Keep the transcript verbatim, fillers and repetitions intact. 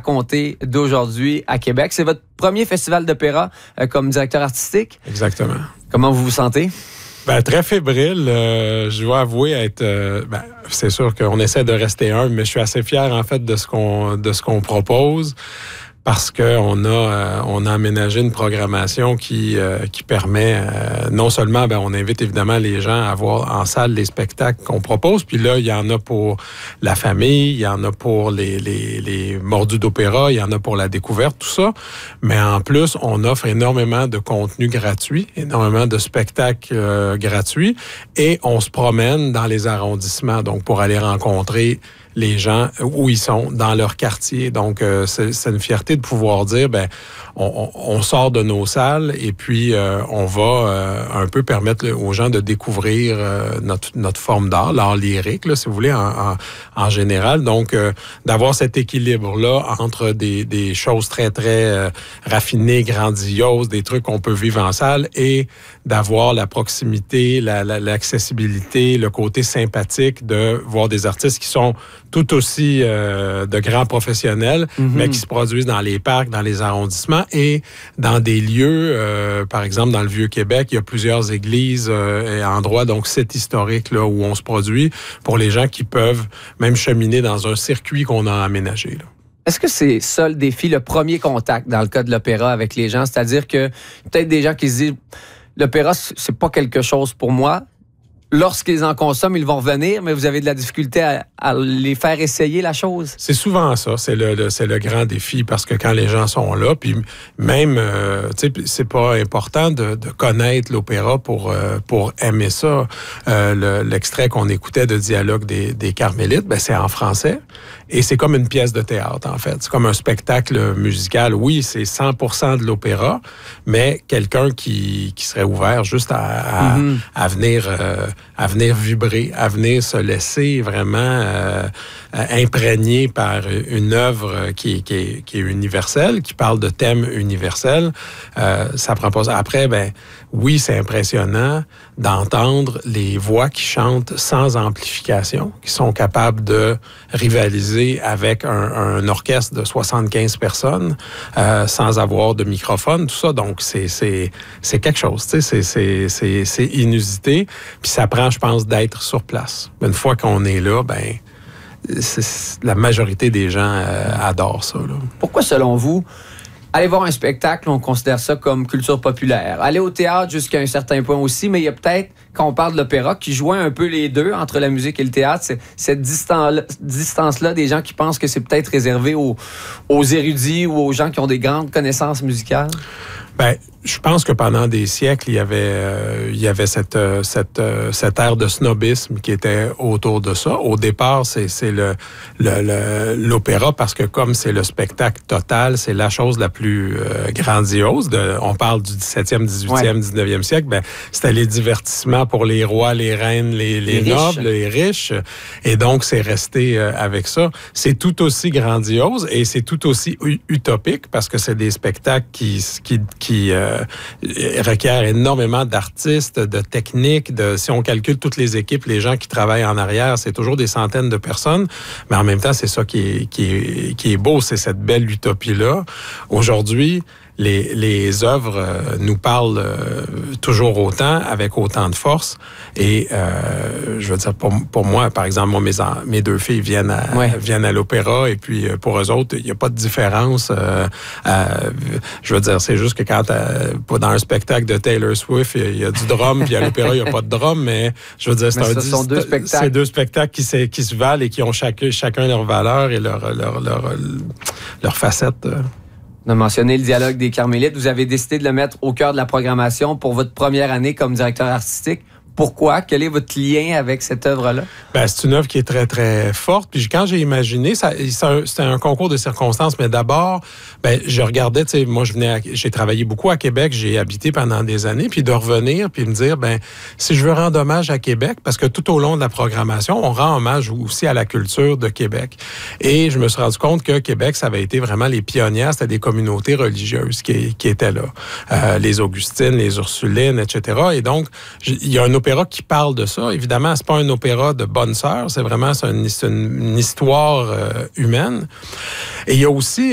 compter d'aujourd'hui à Québec. C'est votre premier festival d'opéra euh, comme directeur artistique. Exactement. Comment vous vous sentez? Ben, très fébrile. Euh, je dois avouer être... Euh, ben, c'est sûr qu'on essaie de rester humble, mais je suis assez fier, en fait, de ce qu'on, de ce qu'on propose. Parce qu'on a, euh, on a aménagé une programmation qui, euh, qui permet, euh, non seulement, ben, on invite évidemment les gens à voir en salle les spectacles qu'on propose, puis là, il y en a pour la famille, il y en a pour les, les, les mordus d'opéra, il y en a pour la découverte, tout ça. Mais en plus, on offre énormément de contenu gratuit, énormément de spectacles euh, gratuits, et on se promène dans les arrondissements, donc pour aller rencontrer les gens où ils sont, dans leur quartier. Donc, euh, c'est, c'est une fierté de pouvoir dire, ben, on, on sort de nos salles et puis euh, on va euh, un peu permettre aux gens de découvrir euh, notre, notre forme d'art, l'art lyrique, là, si vous voulez, en, en, en général. Donc, euh, d'avoir cet équilibre-là entre des, des choses très, très euh, raffinées, grandioses, des trucs qu'on peut vivre en salle et d'avoir la proximité, la, la, l'accessibilité, le côté sympathique de voir des artistes qui sont tout aussi euh, de grands professionnels, mm-hmm. mais qui se produisent dans les parcs, dans les arrondissements et dans des lieux, euh, par exemple dans le Vieux-Québec, il y a plusieurs églises euh, et endroits, donc sites historiques là, où on se produit pour les gens qui peuvent même cheminer dans un circuit qu'on a aménagé. Là. Est-ce que c'est ça le défi, le premier contact dans le cas de l'opéra avec les gens? C'est-à-dire que peut-être des gens qui se disent l'opéra, c'est pas quelque chose pour moi. Lorsqu'ils en consomment, ils vont revenir, mais vous avez de la difficulté à, à les faire essayer la chose? C'est souvent ça, c'est le, le, c'est le grand défi, parce que quand les gens sont là, puis même, euh, tu sais, c'est pas important de, de connaître l'opéra pour, euh, pour aimer ça. Euh, le, l'extrait qu'on écoutait de Dialogue des, des Carmélites, ben c'est en français, et c'est comme une pièce de théâtre, en fait. C'est comme un spectacle musical. Oui, c'est cent pour cent de l'opéra, mais quelqu'un qui, qui serait ouvert juste à, à, mm-hmm. à venir... Euh, à venir vibrer, à venir se laisser vraiment euh, imprégner par une œuvre qui, qui, est, qui est universelle, qui parle de thèmes universels. Euh, ça prend pas... Après, ben oui, c'est impressionnant d'entendre les voix qui chantent sans amplification, qui sont capables de rivaliser avec un, un orchestre de soixante-quinze personnes euh, sans avoir de microphone, tout ça. Donc, c'est, c'est, c'est quelque chose, tu sais, c'est, c'est, c'est, c'est inusité. Puis ça prend, je pense, d'être sur place. Une fois qu'on est là, ben c'est, la majorité des gens euh, adorent ça. Là. Pourquoi, selon vous, aller voir un spectacle, on considère ça comme culture populaire. Aller au théâtre jusqu'à un certain point aussi, mais il y a peut-être, quand on parle de l'opéra, qui joint un peu les deux, entre la musique et le théâtre, c'est cette distance-là, distance-là des gens qui pensent que c'est peut-être réservé aux, aux érudits ou aux gens qui ont des grandes connaissances musicales? Ben, je pense que pendant des siècles, il y avait, euh, il y avait cette, euh, cette, euh, cette ère de snobisme qui était autour de ça. Au départ, c'est, c'est le, le, le, l'opéra parce que comme c'est le spectacle total, c'est la chose la plus euh, grandiose. De, on parle du dix-septième, dix-huitième, ouais. dix-neuvième siècle. Ben, c'était les divertissements pour les rois, les reines, les, les, les nobles, riches. les riches. Et donc, c'est resté euh, avec ça. C'est tout aussi grandiose et c'est tout aussi u- utopique parce que c'est des spectacles qui, qui, qui euh, requiert énormément d'artistes, de techniques, de si on calcule toutes les équipes, les gens qui travaillent en arrière, c'est toujours des centaines de personnes, mais en même temps, c'est ça qui est, qui est, qui est beau, c'est cette belle utopie-là. Aujourd'hui, les, les œuvres euh, nous parlent euh, toujours autant, avec autant de force. Et euh, je veux dire, pour, pour moi, par exemple, moi, mes, mes deux filles viennent à, ouais. viennent à l'opéra, et puis pour eux autres, il n'y a pas de différence. Euh, euh, je veux dire, c'est juste que quand dans un spectacle de Taylor Swift, il y a du drum, puis à l'opéra, il n'y a pas de drum, mais je veux dire, c'est, un, ce sont deux spectacles. c'est deux spectacles qui, se, qui se valent et qui ont chacun, chacun leur valeur et leur, leur, leur, leur facette. On a mentionné le Dialogue des Carmélites. Vous avez décidé de le mettre au cœur de la programmation pour votre première année comme directeur artistique. Pourquoi? Quel est votre lien avec cette œuvre-là? Ben, c'est une œuvre qui est très, très forte. Puis quand j'ai imaginé, ça, ça, c'était un concours de circonstances, mais d'abord, ben, je regardais, tu sais, moi, je venais, à, j'ai travaillé beaucoup à Québec, j'ai habité pendant des années, puis de revenir, puis me dire, ben, si je veux rendre hommage à Québec, parce que tout au long de la programmation, on rend hommage aussi à la culture de Québec. Et je me suis rendu compte que Québec, ça avait été vraiment les pionnières, c'était des communautés religieuses qui, qui étaient là. Euh, les Augustines, les Ursulines, et cetera. Et donc, il y a un opéra qui parle de ça. Évidemment, c'est pas un opéra de bonne sœur, c'est vraiment c'est une, c'est une, une histoire euh, humaine. Et il y a aussi